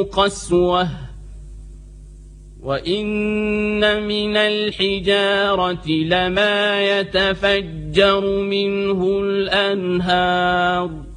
قسوة وإن من الحجارة لما يتفجر منه الأنهار